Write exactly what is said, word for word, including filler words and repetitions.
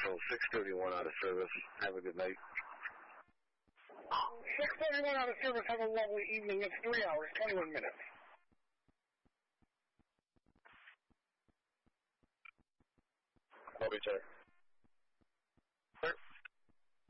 So six thirty-one out of service. Have a good night. six thirty-one out of service. Have a lovely evening. It's three hours, twenty-one minutes. Copy, sir.